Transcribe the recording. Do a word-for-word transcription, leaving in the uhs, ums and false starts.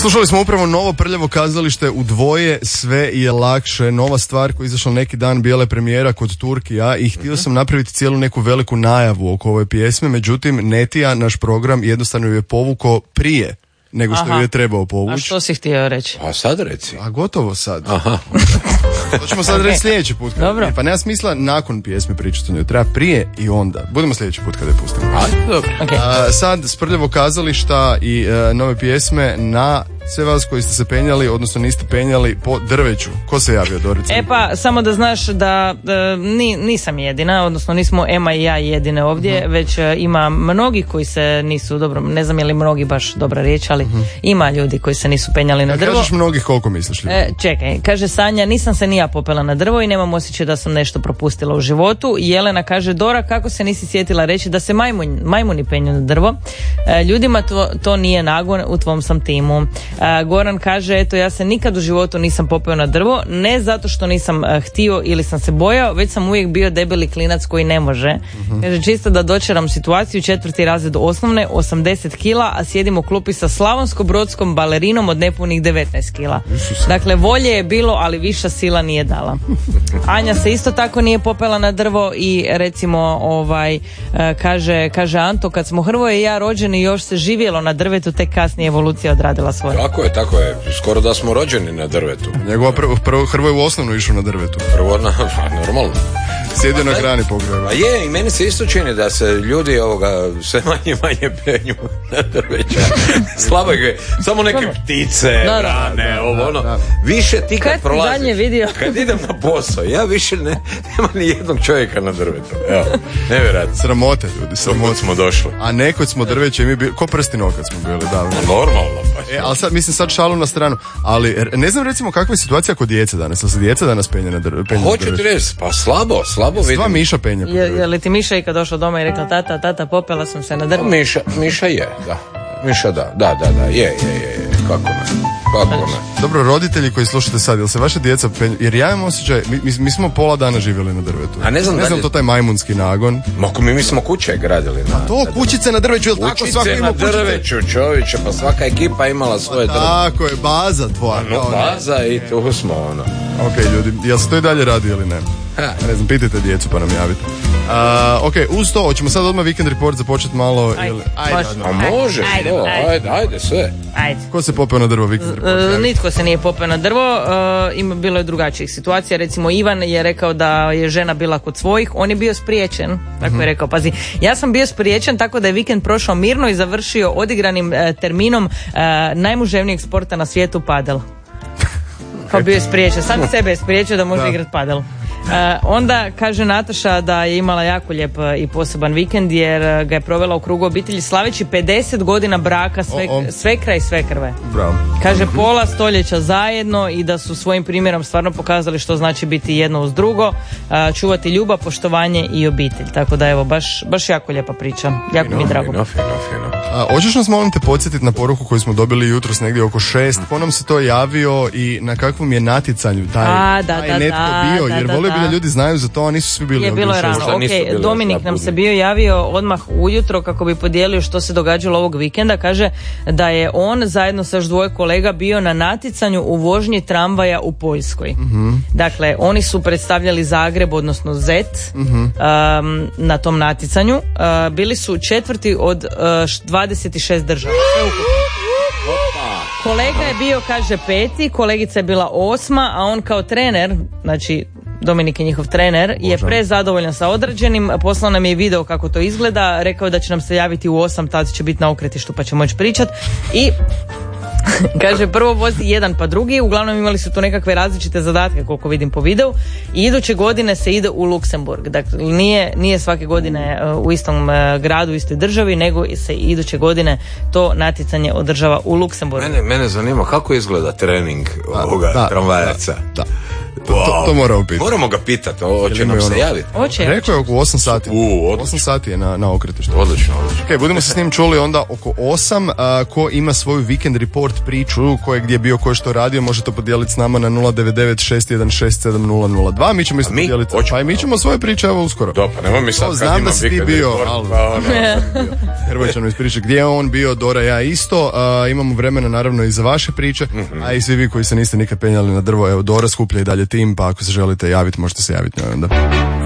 Slušali smo upravo novo Prljavo kazalište u dvoje, sve je lakše. Nova stvar koja je izašla neki dan, bijele premijera kod Turkija i htio sam napraviti cijelu neku veliku najavu oko ove pjesme, međutim Netija, naš program, jednostavno ju je povukao prije nego što Aha. ju je trebao povući. A što si htio reći? A sad reci. A gotovo sad. Aha. To ćemo sad reći sljedeći put. Kada Dobro. Pa nema smisla nakon pjesme pričati o njoj, treba prije i onda. Budemo sljedeći put kada je pustimo. Ajde, dobro. Okay. A, sad s Prljavo kazališta i e, nove pjesme na sve vas koji ste se penjali, odnosno niste penjali po drveću. Ko se javio, Dorica? E pa, samo da znaš da e, ni, nisam jedina, odnosno nismo Ema i ja jedine ovdje, uh-huh. već e, ima mnogi koji se nisu, dobro, ne znam je li mnogi baš dobra riječ, ali uh-huh. ima ljudi koji se nisu penjali na A drvo. kažeš mnogih, koliko misliš ljudi? E, čekaj, kaže Sanja, nisam se ni ja popela na drvo i nemam osjećaj da sam nešto propustila u životu. Jelena kaže, Dora, kako se nisi sjetila reći da se majmun, majmuni penju na drvo? E, ljudima to, to nije nagon, u tvom sam timu. E, Goran kaže, eto, ja se nikad u životu nisam popeo na drvo, ne zato što nisam e, htio ili sam se bojao, već sam uvijek bio debeli klinac koji ne može. Uh-huh. Kaže, čisto da dočeram situaciju, četvrti razred osnovne, osamdeset kila, a sjedim u klupi sa slavonsko-brodskom balerinom od nepunih devetnaest kila. Isuse. Dakle, volje je bilo, ali viša sila nije dala. Anja se isto tako nije popela na drvo i recimo ovaj kaže, kaže Anto, kad smo Hrvoje i ja rođeni još se živjelo na drvetu, tek kasnije evolucija odradila svoje. Tako je, tako je. Skoro da smo rođeni na drvetu. Njegova prvo, prvo Hrvoje u osnovnu išao na drvetu. Prvo na, normalno. Sjedio na grani pogreba. A je, i meni se isto čini da se ljudi ovoga sve manje manje penju na drveća. Slabo je, samo neke ptice, Da, da, vrane, da, ovo da, ono. da. Više ti kad, Kad si prolaziš, zadnje vidio? kad idem na posao, ja više ne, nema ni jednog čovjeka na drvetu. Evo, nevjerojatno. Sramote ljudi, sramote. Sramote smo došli. A nekoć smo drveće i mi bili, ko prsti kad smo bili davno. Normalno. Pa. E, ali sad, mislim sad šalu na stranu, ali r- ne znam recimo kakva je situacija kod djece danas, ali se djeca danas penje na drveću. Hoću ti reći, pa slabo, slabo vidim. Sva Miša penje po Je, drveću. je li ti Miša ikad došla doma i rekla, tata, tata, popela sam se na drvo? Miša, Miša je, da. Miša da, da, da, da, je, je, je, je. Kako ne, kako ne. Dobro, roditelji koji slušate sad, jel se vaše djeca penju, jer ja imam osjećaj, mi, mi, mi smo pola dana živjeli na drvetu. A ne znam ne da znam li- to taj majmunski nagon. Mako mi, mi smo kuće gradili na... To, kućice na drveću, jel tako? Svako Kućice ima na kućice. drveću, čovječe, pa svaka ekipa imala svoje drvo. Tako je, baza tvoja. No, kao ne. baza i tu smo, ono. Ok, ljudi, jel se to i dalje radi ili ne? Ha. Ne znam, pitajte djecu pa nam javite. Uh, ok, uz to, hoćemo sad odmah Weekend Report započeti malo... Ajde, ili- može. ajde. A može, Ajde, što? ajde. Ajde, ajde, sve. Ajde. Ko se popeo na drvo Weekend Report? E, Javi. nitko se nije popeo na drvo, e, ima, bilo je drugačijih situacija. Recimo Ivan je rekao da je žena bila kod svojih, on je bio spriječen, tako je rekao, pazi, ja sam bio spriječen tako da je vikend prošao mirno i završio odigranim e, terminom e, najmuževnijeg sporta na svijetu, padel. Pa bio je spriječen, sam sebe je spriječio da može Da. igrati padel. E, onda kaže Nataša da je imala jako lijep e, i poseban vikend jer e, ga je provela u krugu obitelji slaveći pedeset godina braka sve, O, o. svekra i svekrve. Bravo. Kaže pola stoljeća zajedno i da su svojim primjerom stvarno pokazali što znači biti jedno uz drugo, a, čuvati ljubav, poštovanje i obitelj. Tako da evo, baš, baš jako lijepa priča. Jako mi je drago. Fino, fino, fino. A, hoćeš nas molim te podsjetiti na poruku koju smo dobili jutros negdje oko šest, ko nam se to javio i na kakvom je natjecanju taj, A, da, taj da, netko da, bio, da, jer da, volio bi da. da ljudi znaju za to, a nisu svi bili Je, ovdje bilo u je šest. rano. Možda nisu Ok, bili Dominik još nam napudni. se bio javio odmah ujutro kako bi podijelio što se događalo ovog vikenda. Kaže da je on zajedno sa još dvoje kolega bio na natjecanju u vožnji tramvaja u Poljskoj. Mhm. Dakle, oni su predstavljali Zagreb, odnosno Zet, Mhm. um, na tom natjecanju. Uh, bili su četvrti od uh, š- dvadeset šest država. Sve ukupno. Kolega je bio, kaže, peti, kolegica je bila osma, a on kao trener, znači Dominik je njihov trener, je Božan. prezadovoljan sa odrađenim, poslao nam je video kako to izgleda, rekao je da će nam se javiti u osam, tad će biti na okretištu pa će moći pričat i kaže prvo vozi jedan pa drugi, uglavnom imali su tu nekakve različite zadatke koliko vidim po videu i iduće godine se ide u Luksemburg, dakle nije, nije svake godine uh, u istom uh, gradu, u istoj državi, nego se iduće godine to natjecanje održava u Luksemburgu. Mene, mene zanima kako izgleda trening ovoga da, tramvajaca. Da. To, to, to moramo pitati. Moramo ga pitati, hoće nam se ono, javiti. Hoće. Rekao je oko osam sati. U, odlično. osam sati je na, na okretištu. Odlično, odlično. Ok, budemo se s njim čuli onda oko osam. A, ko ima svoju Weekend Report priču, ko je gdje bio, ko je što radio, može to podijeliti s nama na nula devet devet šest jedan šest sedam nula nula dva. Mi ćemo isto mi? podijeliti. Hoćemo. Pa i mi ćemo svoje priče evo uskoro. Da, pa nema mi sad To kad znam imam da si ti Weekend bio, Report, ali- pa ono. Hrvoj će nam ispričati gdje je on bio, Dora, ja isto. A, imamo vremena naravno i za vaše priče, Mhm. a i svi vi koji se niste nikad penjali na drvo, evo Dora skuplja i dalje tim, pa ako se želite javiti, možete se javiti njoj onda.